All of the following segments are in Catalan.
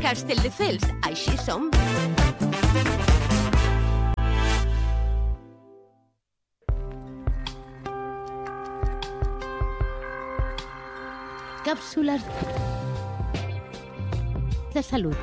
Castelldefels, així som. Càpsules de salut.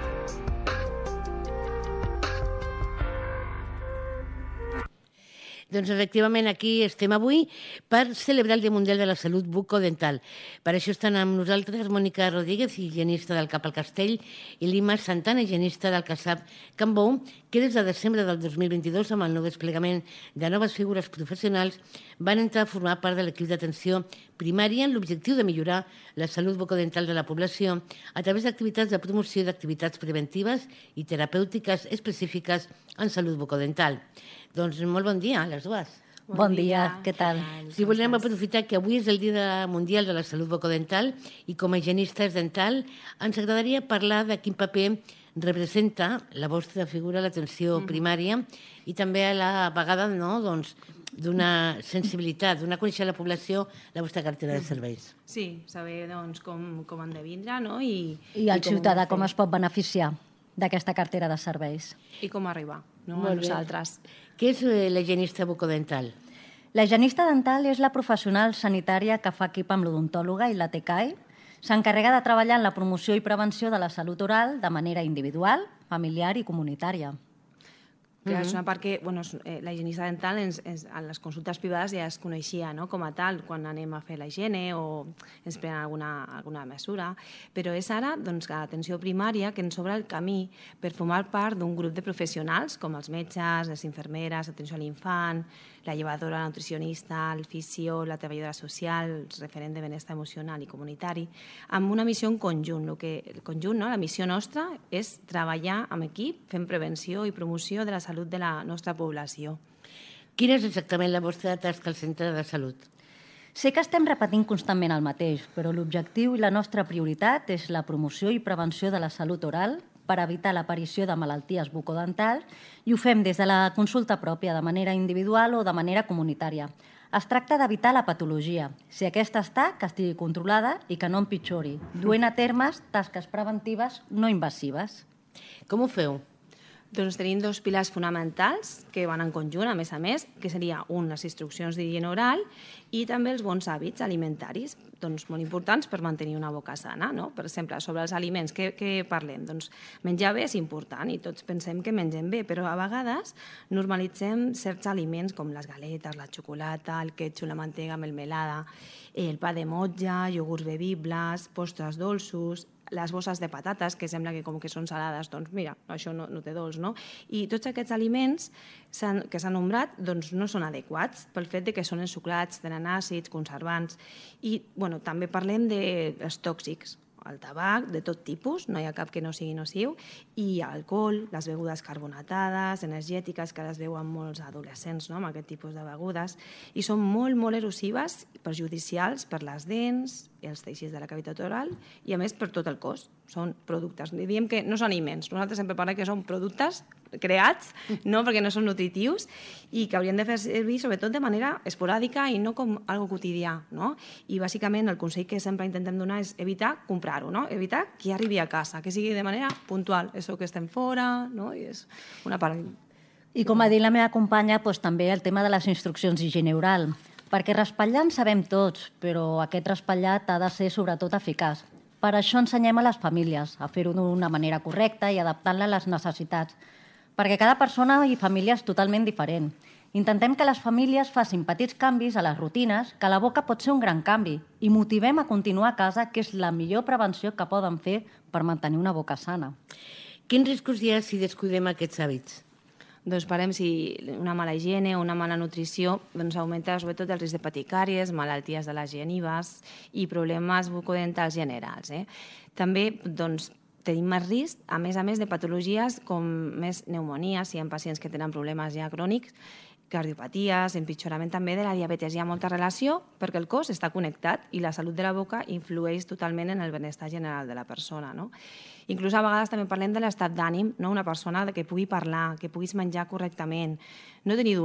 Doncs efectivament aquí estem avui per celebrar el Dia Mundial de la Salut Bucodental. Per això estan amb nosaltres Mònica Rodríguez, higienista del Cap al Castell, i Lima Santana, higienista del CASAP Can Bou, que des de desembre del 2022, amb el nou desplegament de noves figures professionals, van entrar a formar part de l'equip d'atenció primària amb l'objectiu de millorar la salut bucodental de la població a través d'activitats de promoció d'activitats preventives i terapèutiques específiques en salut bucodental. Doncs molt bon dia a les dues. Bon dia, què tal? Si volem aprofitar que avui és el Dia Mundial de la Salut Bucodental i com a higienistes dental ens agradaria parlar de quin paper representa la vostra figura a l'atenció primària i també a la vegada d'una sensibilitat, donar a conèixer a la població la vostra cartera de serveis. Sí, saber com han de vindre, no? I el ciutadà com es pot beneficiar d'aquesta cartera de serveis. I com arribar, no? A nosaltres. Què és la higienista bucodental? La higienista dental és la professional sanitària que fa equip amb l'odontòloga i la TCAI. S'encarrega de treballar en la promoció i prevenció de la salut oral de manera individual, familiar i comunitària. És una part que la higienista dental en les consultes privades ja es coneixia com a tal, quan anem a fer la higiene o ens prenen alguna mesura, però és ara l'atenció primària que ens obre el camí per formar part d'un grup de professionals com els metges, les infermeres, l'atenció a l'infant, la llevadora, la nutricionista, el fisio, la treballadora social, el referent de benestar emocional i comunitari, amb una missió en conjunt. La missió nostra és treballar amb equip, fent prevenció i promoció de la salut de la nostra població. Quina és exactament la vostra tasca al centre de salut? Sé que estem repetint constantment el mateix, però l'objectiu i la nostra prioritat és la promoció i prevenció de la salut oral per evitar l'aparició de malalties bucodentals i ho fem des de la consulta pròpia, de manera individual o de manera comunitària. Es tracta d'evitar la patologia. Si aquesta està, que estigui controlada i que no empitjori, duent a termes tasques preventives no invasives. Com ho feu? Doncs tenim dos pilars fonamentals que van en conjunt, a més, que seria les instruccions d'higiene oral i també els bons hàbits alimentaris, molt importants per mantenir una boca sana. Per exemple, sobre els aliments, què parlem? Doncs menjar bé és important i tots pensem que mengem bé, però a vegades normalitzem certs aliments com les galetes, la xocolata, el quètxup, la mantega melmelada, el pa de motlla, iogurts bevibles, postres dolços, les bosses de patates, que sembla que com que són salades, doncs mira, això no té dolç, no? I tots aquests aliments que s'han nombrat no són adequats pel fet que són ensucrats, tenen àcids, conservants, i també parlem dels tòxics, el tabac de tot tipus, no hi ha cap que no sigui nociu, i alcohol, les begudes carbonatades, energètiques, que ara es veuen molts adolescents amb aquest tipus de begudes, i són molt, molt erosives, perjudicials per les dents, els teixits de la cavitat oral i, a més, per tot el cos. Són productes. Diem que no són aliments. Nosaltres sempre parlem que són productes creats, perquè no són nutritius i que haurien de fer servir, sobretot, de manera esporàdica i no com algo quotidià. I, bàsicament, el consell que sempre intentem donar és evitar comprar-ho, evitar que arribi a casa, que sigui de manera puntual. Això que estem fora, i és una part... I com ha dit la meva companya, també el tema de les instruccions d'higiene oral, perquè raspallar en sabem tots, però aquest raspallat ha de ser sobretot eficaç. Per això ensenyem a les famílies a fer-ho d'una manera correcta i adaptant-la a les necessitats, perquè cada persona i família és totalment diferent. Intentem que les famílies facin petits canvis a les rutines, que la boca pot ser un gran canvi, i motivem a continuar a casa, que és la millor prevenció que poden fer per mantenir una boca sana. Quins riscos hi ha si descuidem aquests hàbits? Doncs parem si una mala higiene o una mala nutrició augmenta sobretot el risc de patir càries, malalties de les genives i problemes bucodentals generals. També tenim més risc, a més de patologies com més pneumonies, si hi ha pacients que tenen problemes ja crònics, cardiopaties, empitjorament també de la diabetes. Hi ha molta relació perquè el cos està connectat i la salut de la boca influeix totalment en el benestar general de la persona. Inclús a vegades també parlem de l'estat d'ànim, una persona que pugui parlar, que puguis menjar correctament, no tenir dolor.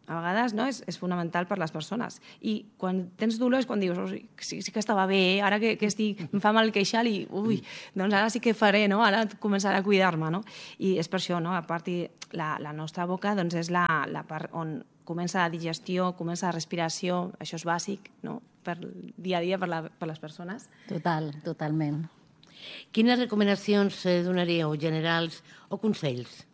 a vegades no, és fonamental per les persones. I quan tens dolor és quan dius, sí que estava bé, ara que em fa mal el queixal i, doncs ara sí que faré, no? Ara començaré a cuidar-me, no? I és per això, no? A part, la nostra boca doncs, és la part on comença la digestió, comença la respiració, això és bàsic, no? Per dia a dia per les persones. Totalment. Quines recomanacions donaríeu, generals o consells?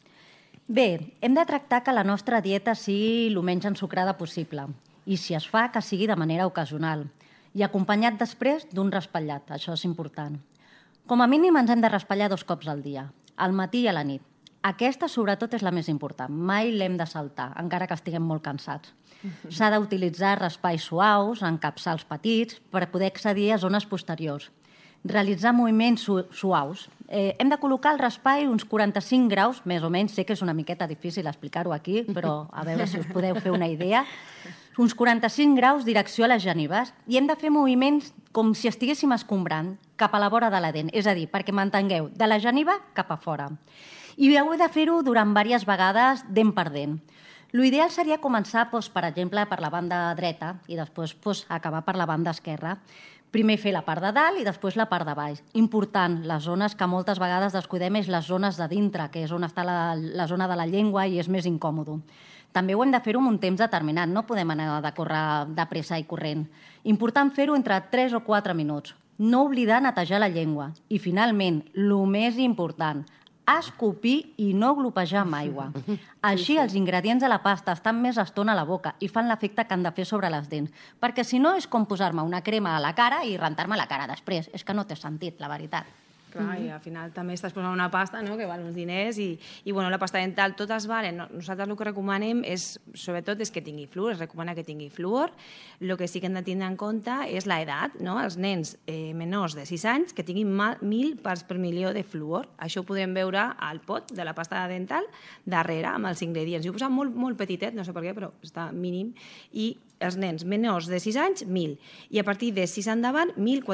Bé, hem de tractar que la nostra dieta sigui el menys ensucrada possible i, si es fa, que sigui de manera ocasional i acompanyat després d'un raspallat, això és important. Com a mínim ens hem de raspallar 2 cops al dia, al matí i a la nit. Aquesta, sobretot, és la més important. Mai l'hem de saltar, encara que estiguem molt cansats. S'ha d'utilitzar raspalls suaus, en capçals petits, per poder accedir a zones posteriors. Realitzar moviments suaus. Hem de col·locar el raspall uns 45 graus, més o menys, sé que és una miqueta difícil explicar-ho aquí, però a veure si us podeu fer una idea. Uns 45 graus direcció a les genives i hem de fer moviments com si estiguéssim escombrant cap a la vora de la dent, és a dir, perquè m'entengueu, de la geniva cap a fora. I heu de fer-ho durant diverses vegades dent per dent. L'ideal seria començar, per exemple, per la banda dreta i després acabar per la banda esquerra. Primer fer la part de dalt i després la part de baix. Important, les zones que moltes vegades descuidem és les zones de dintre, que és on està la zona de la llengua i és més incòmode. També ho hem de fer-ho en un temps determinat, no podem anar de córrer de pressa i corrent. Important fer-ho entre 3 o 4 minuts. No oblidar netejar la llengua. I finalment, el més important, escopir i no glopejar amb aigua. Així els ingredients de la pasta estan més estona a la boca i fan l'efecte que han de fer sobre les dents, perquè si no és com posar-me una crema a la cara i rentar-me la cara després. És que no té sentit, la veritat. Clar, i al final també estàs posant una pasta, no?, que val uns diners i bueno, la pasta dental totes valen. Nosaltres el que recomanem sobretot és que tingui fluor, es recomana que tingui fluor. El que sí que hem de tindre en compte és l'edat, no? Els nens menors de 6 anys que tinguin 1.000 parts per milió de fluor. Això ho podem veure al pot de la pasta dental darrere amb els ingredients. Jo he posat molt, molt petitet, no sé per què, però està mínim. I els nens menors de 6 anys, 1.000. I a partir de 6 endavant,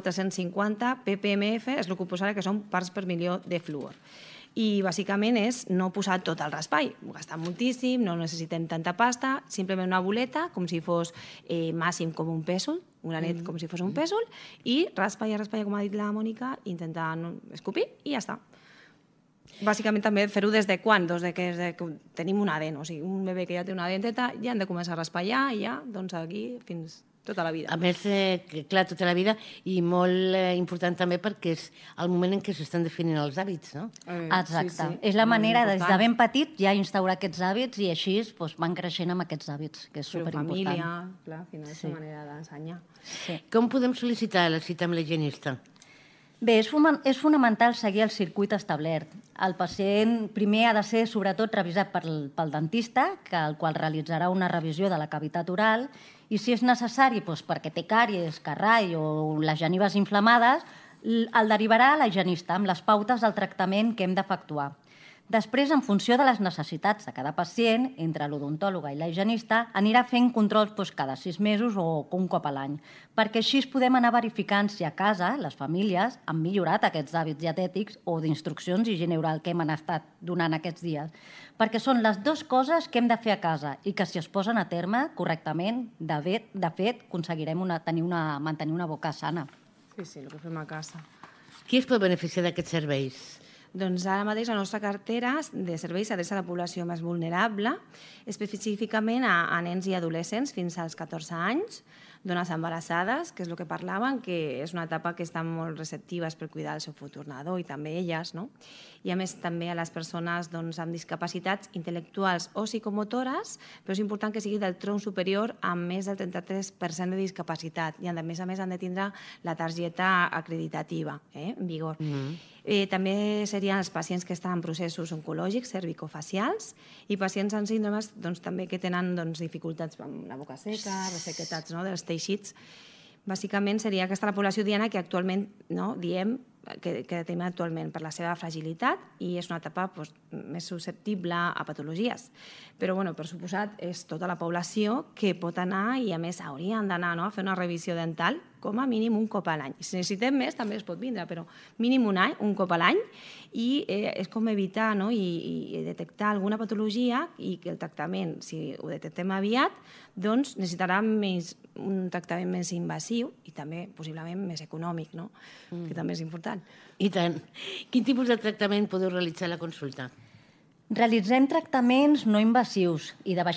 1.450 ppmf és el que posarà que són parts per milió de fluor. I bàsicament és no posar tot el raspall, gastar moltíssim, no necessitem tanta pasta, simplement una boleta, com si fos màxim com un pèsol, un granet com si fos un pèsol, i raspalla, com ha dit la Mònica, intentant escopir i ja està. Bàsicament també fer-ho des de quan? Des que tenim una dent, o sigui, un bebè que ja té una denteta ja hem de començar a raspallar i ja, doncs aquí, fins tota la vida. A més, clar, tota la vida, i molt important també perquè és el moment en què s'estan definint els hàbits, no? Exacte. És la manera, des de ben petit, ja instaurar aquests hàbits i així van creixent amb aquests hàbits, que és superimportant. Família, clar, al final és una manera d'ensenyar. Com podem sol·licitar la cita amb l'higienista? Bé, és fonamental seguir el circuit establert. El pacient primer ha de ser, sobretot, revisat pel dentista, el qual realitzarà una revisió de la cavitat oral, i si és necessari, perquè té càries, carrai o les genives inflamades, el derivarà a la higienista amb les pautes del tractament que hem d'efectuar. Després, en funció de les necessitats de cada pacient, entre l'odontòloga i la higienista, anirà fent controls cada 6 mesos o un cop a l'any, perquè així podem anar verificant si a casa les famílies han millorat aquests hàbits dietètics o d'instruccions d'higiene oral que hem estat donant aquests dies. Perquè són les 2 coses que hem de fer a casa i que si es posen a terme correctament, de fet, aconseguirem mantenir una boca sana. Sí, el que fem a casa. Qui es pot beneficiar d'aquests serveis? Doncs ara mateix la nostra cartera de serveis s'adreça a la població més vulnerable, específicament a nens i adolescents fins als 14 anys, dones embarassades, que és el que parlaven, que és una etapa que estan molt receptives per cuidar el seu futur nadó i també elles, no? I a més també a les persones amb discapacitats intel·lectuals o psicomotores, però és important que sigui del tronc superior amb més del 33% de discapacitat i a més han de tindre la targeta acreditativa en vigor. També serien els pacients que estan en processos oncològics, cervicofacials, i pacients amb síndromes també que tenen dificultats amb la boca seca, ressequetats dels teixits. Bàsicament seria aquesta la població diana que actualment diem que tenim actualment per la seva fragilitat i és una etapa més susceptible a patologies. Però, per suposat, és tota la població que pot anar i, a més, haurien d'anar a fer una revisió dental com a mínim un cop a l'any. Si necessitem més, també es pot vindre, però mínim un cop a l'any, i és com evitar i detectar alguna patologia i que el tractament, si ho detectem aviat, doncs necessitarà un tractament més invasiu i també possiblement més econòmic, que també és important. I tant. Quin tipus de tractament podeu realitzar a la consulta? Realitzem tractaments no invasius i de